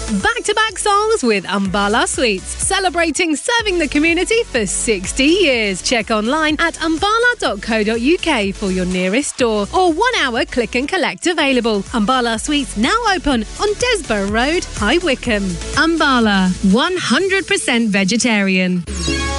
Back-to-back songs with Ambala Sweets, celebrating serving the community for 60 years. Check online at ambala.co.uk for your nearest store or 1 hour click and collect available. Ambala Sweets now open on Desborough Road, High Wycombe. Ambala, 100% vegetarian.